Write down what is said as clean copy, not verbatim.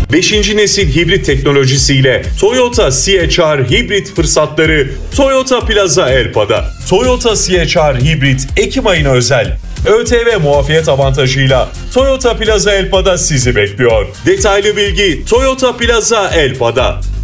5. nesil hibrit teknolojisiyle Toyota CHR hibrit fırsatları Toyota Plaza Elpa'da. Toyota CHR hibrit Ekim ayına özel ÖTV muafiyet avantajıyla Toyota Plaza Elpa'da sizi bekliyor. Detaylı bilgi Toyota Plaza Elpa'da.